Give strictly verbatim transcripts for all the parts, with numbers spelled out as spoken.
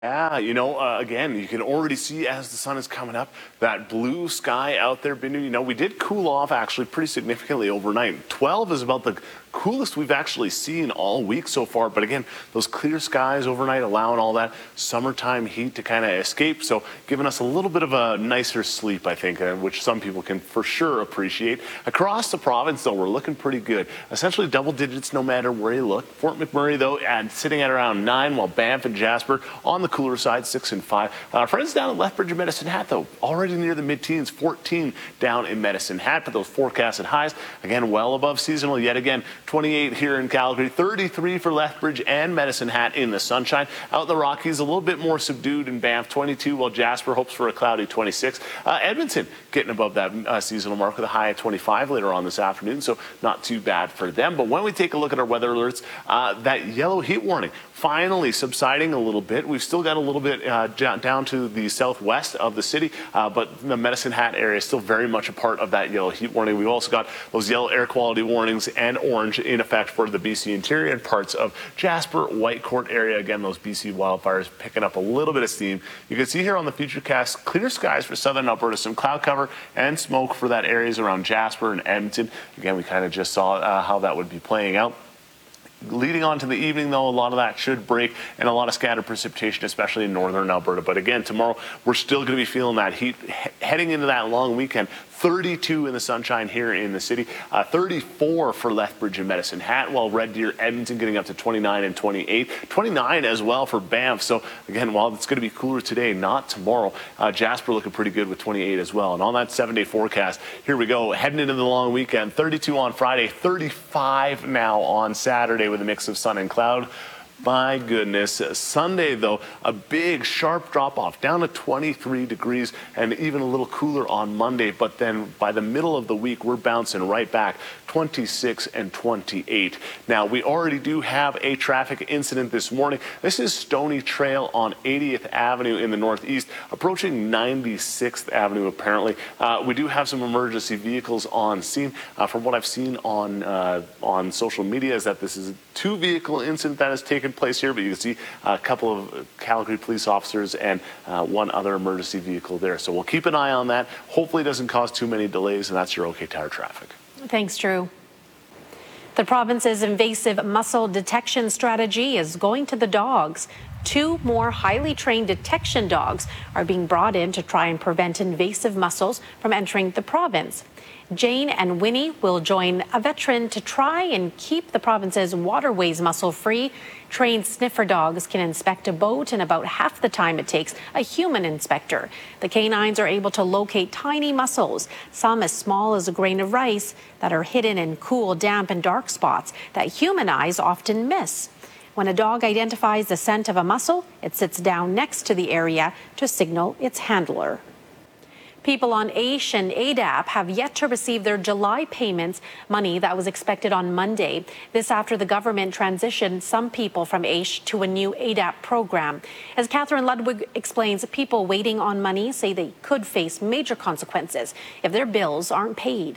Yeah, you know, uh, again, you can already see as the sun is coming up, that blue sky out there. You know, we did cool off actually pretty significantly overnight. twelve is about the coolest we've actually seen all week so far. But again, those clear skies overnight allowing all that summertime heat to kind of escape. So giving us a little bit of a nicer sleep, I think, uh, which some people can for sure appreciate. Across the province, though, we're looking pretty good. Essentially double digits no matter where you look. Fort McMurray, though, and sitting at around nine, while Banff and Jasper on the cooler side, six and five. Our friends down at Lethbridge and Medicine Hat, though, already near the mid-teens, fourteen down in Medicine Hat. But those forecasted highs, again, well above seasonal yet again. twenty-eight here in Calgary, thirty-three for Lethbridge and Medicine Hat in the sunshine. Out in the Rockies, a little bit more subdued in Banff, twenty-two, while Jasper hopes for a cloudy twenty-six. Uh, Edmonton getting above that uh, seasonal mark with a high of twenty-five later on this afternoon, so not too bad for them. But when we take a look at our weather alerts, uh, that yellow heat warning finally subsiding a little bit. We've still got a little bit uh, down to the southwest of the city, uh, but the Medicine Hat area is still very much a part of that yellow heat warning. We've also got those yellow air quality warnings and orange in effect for the B C interior and parts of Jasper, Whitecourt area. Again, those B C wildfires picking up a little bit of steam. You can see here on the Futurecast, clear skies for southern Alberta, some cloud cover and smoke for that areas around Jasper and Edmonton. Again, we kind of just saw uh, how that would be playing out. Leading on to the evening, though, a lot of that should break and a lot of scattered precipitation, especially in northern Alberta. But again, tomorrow, we're still going to be feeling that heat he- heading into that long weekend. thirty-two in the sunshine here in the city, uh, thirty-four for Lethbridge and Medicine Hat, while Red Deer, Edmonton getting up to twenty-nine and twenty-eight, twenty-nine as well for Banff. So again, while it's going to be cooler today, not tomorrow, uh, Jasper looking pretty good with twenty-eight as well. And on that seven-day forecast, here we go, heading into the long weekend, thirty-two on Friday, thirty-five now on Saturday with a mix of sun and cloud. My goodness. Sunday, though, a big, sharp drop-off down to twenty-three degrees and even a little cooler on Monday. But then by the middle of the week, we're bouncing right back, twenty-six and twenty-eight. Now, we already do have a traffic incident this morning. This is Stony Trail on eightieth Avenue in the northeast, approaching ninety-sixth Avenue, apparently. Uh, we do have some emergency vehicles on scene. Uh, from what I've seen on, uh, on social media is that this is a two-vehicle incident that has taken place here, but you can see a couple of Calgary police officers and uh, one other emergency vehicle there. So we'll keep an eye on that. Hopefully it doesn't cause too many delays, and that's your OK Tire traffic. Thanks, Drew. The province's invasive mussel detection strategy is going to the dogs. Two more highly trained detection dogs are being brought in to try and prevent invasive mussels from entering the province. Jane and Winnie will join a veteran to try and keep the province's waterways mussel-free. Trained sniffer dogs can inspect a boat in about half the time it takes a human inspector. The canines are able to locate tiny mussels, some as small as a grain of rice, that are hidden in cool, damp, and dark spots that human eyes often miss. When a dog identifies the scent of a mussel, it sits down next to the area to signal its handler. People on A I S H and A D A P have yet to receive their July payments, money that was expected on Monday. This after the government transitioned some people from A I S H to a new A D A P program. As Catherine Ludwig explains, people waiting on money say they could face major consequences if their bills aren't paid.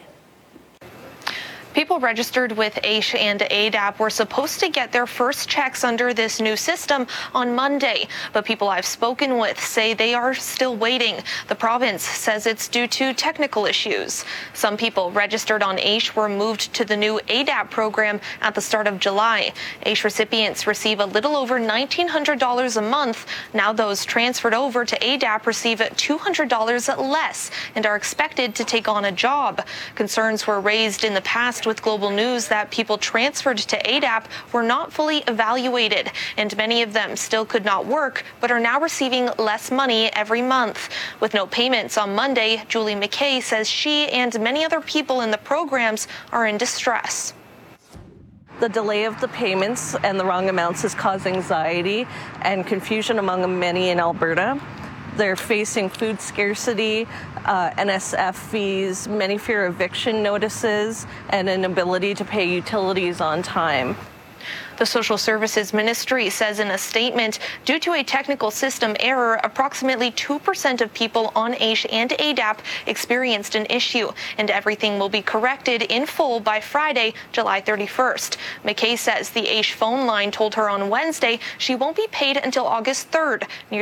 People registered with A I S H and A D A P were supposed to get their first checks under this new system on Monday, but people I've spoken with say they are still waiting. The province says it's due to technical issues. Some people registered on A I S H were moved to the new A D A P program at the start of July. A I S H recipients receive a little over nineteen hundred dollars a month. Now those transferred over to A D A P receive two hundred dollars less and are expected to take on a job. Concerns were raised in the past with Global News that people transferred to A D A P were not fully evaluated, and many of them still could not work, but are now receiving less money every month. With no payments on Monday, Julie McKay says she and many other people in the programs are in distress. The delay of the payments and the wrong amounts has caused anxiety and confusion among many in Alberta. They're facing food scarcity, uh, N S F fees, many fear eviction notices, and an inability to pay utilities on time. The Social Services Ministry says in a statement, due to a technical system error, approximately two percent of people on A I S H and A D A P experienced an issue, and everything will be corrected in full by Friday, July thirty-first. McKay says the A I S H phone line told her on Wednesday she won't be paid until August third.